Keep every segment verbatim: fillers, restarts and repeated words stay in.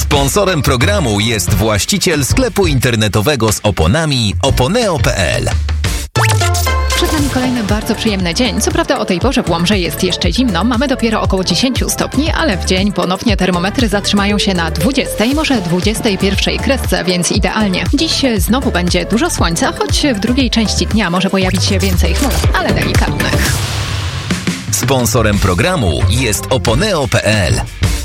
Sponsorem programu jest właściciel sklepu internetowego z oponami oponeo kropka pe el. Przed nami kolejny bardzo przyjemny dzień. Co prawda o tej porze w Łomży jest jeszcze zimno, mamy dopiero około dziesięć stopni, ale w dzień ponownie termometry zatrzymają się na dwudziestej, może dwudziestej pierwszej kresce, więc idealnie. Dziś znowu będzie dużo słońca, choć w drugiej części dnia może pojawić się więcej chmur, ale delikatnych. Sponsorem programu jest oponeo kropka pe el.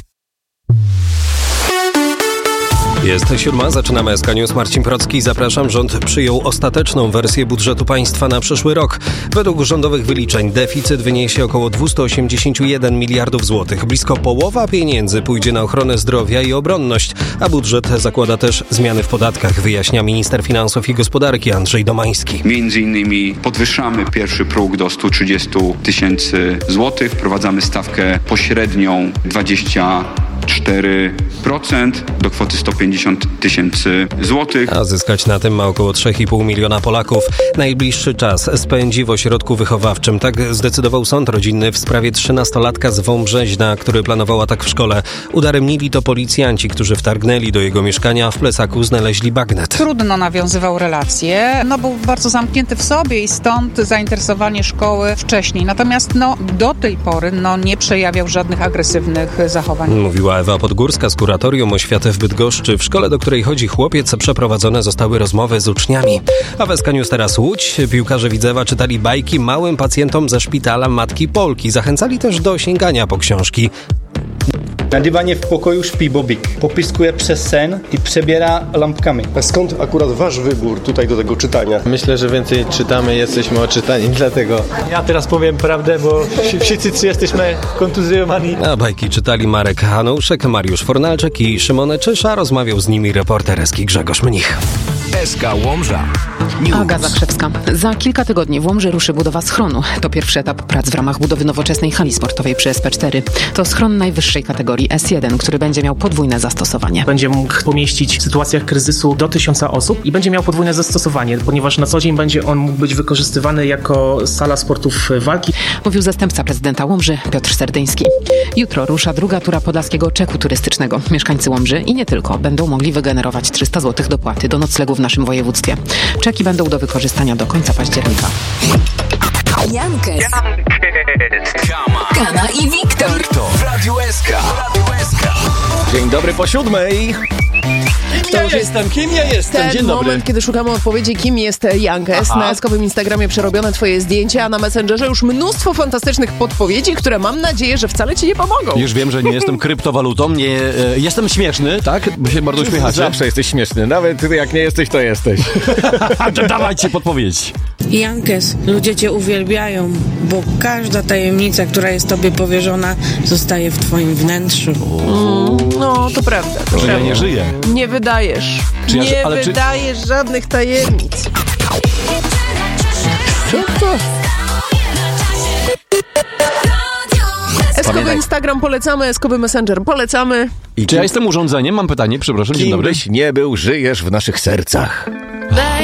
Jest siódma, zaczynamy S K News. Marcin Procki, zapraszam. Rząd przyjął ostateczną wersję budżetu państwa na przyszły rok. Według rządowych wyliczeń deficyt wyniesie około dwieście osiemdziesiąt jeden miliardów złotych. Blisko połowa pieniędzy pójdzie na ochronę zdrowia i obronność, a budżet zakłada też zmiany w podatkach, wyjaśnia minister finansów i gospodarki Andrzej Domański. Między innymi podwyższamy pierwszy próg do stu trzydziestu tysięcy złotych, wprowadzamy stawkę pośrednią dwadzieścia cztery procent do kwoty sto pięćdziesiąt tysięcy złotych. A zyskać na tym ma około trzy i pół miliona Polaków. Najbliższy czas spędzi w ośrodku wychowawczym. Tak zdecydował sąd rodzinny w sprawie trzynastolatka z Wąbrzeźna, który planował atak w szkole. Udaremnili to policjanci, którzy wtargnęli do jego mieszkania, a w plecaku znaleźli bagnet. Trudno nawiązywał relacje, no był bardzo zamknięty w sobie i stąd zainteresowanie szkoły wcześniej. Natomiast no, do tej pory no, nie przejawiał żadnych agresywnych zachowań. Mówiła Ewa Podgórska z Kuratorium Oświaty w Bydgoszczy. W szkole, do której chodzi chłopiec, przeprowadzone zostały rozmowy z uczniami. A w S K News teraz Łódź. Piłkarze Widzewa czytali bajki małym pacjentom ze szpitala Matki Polki. Zachęcali też do sięgania po książki. Na dywanie w pokoju śpi Bobik. Popiskuje przez sen i przebiera lampkami. A skąd akurat wasz wybór tutaj do tego czytania? Myślę, że więcej czytamy, jesteśmy oczytani, dlatego... Ja teraz powiem prawdę, bo wszyscy jesteśmy kontuzjowani. A bajki czytali Marek Hanuszek, Mariusz Fornalczyk i Szymon Czysza. Rozmawiał z nimi reporter S K Grzegorz Mnich. S K Łomża. Aga Zakrzewska. Za kilka tygodni w Łomży ruszy budowa schronu. To pierwszy etap prac w ramach budowy nowoczesnej hali sportowej przy S P cztery. To schron najwyższej kategorii S jeden, który będzie miał podwójne zastosowanie. Będzie mógł pomieścić w sytuacjach kryzysu do tysiąca osób i będzie miał podwójne zastosowanie, ponieważ na co dzień będzie on mógł być wykorzystywany jako sala sportów walki. Mówił zastępca prezydenta Łomży Piotr Serdyński. Jutro rusza druga tura podlaskiego czeku turystycznego. Mieszkańcy Łomży i nie tylko będą mogli wygenerować trzysta złotych dopłaty do noclegu w naszym województwie. Czeki będą do wykorzystania do końca października. Jankes, Kama i Wiktor W Radiu S K. Dzień dobry po siódmej. Kim ja jestem? Kim ja jestem? Ten Dzień dobry. moment, kiedy szukamy odpowiedzi, kim jest Jankes. Na eskowym Instagramie przerobione twoje zdjęcia, a na Messengerze już mnóstwo fantastycznych podpowiedzi, które mam nadzieję, że wcale ci nie pomogą. Już wiem, że nie jestem kryptowalutą, nie e, jestem śmieszny, tak? Bo się bardzo uśmiechacie. Zawsze jesteś śmieszny, nawet jak nie jesteś, to jesteś. Dawajcie podpowiedź. Jankes, ludzie cię uwielbiają, bo każda tajemnica, która jest tobie powierzona, zostaje w twoim wnętrzu. Mm, no, to prawda. To że prawda. ja nie żyję. Nie wydajesz. Czy ja, nie ale wydajesz czy... żadnych tajemnic. Eskowy Instagram polecamy, Eskowy Messenger polecamy. I czy ja jestem urządzeniem? Mam pytanie, przepraszam, dzień dobry. Kim byś nie był, żyjesz w naszych sercach.